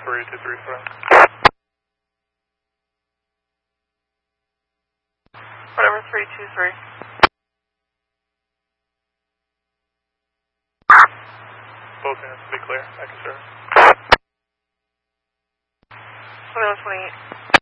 3235. Whatever, 323. Both units will be clear. Thank you, sir. Whatever, 28.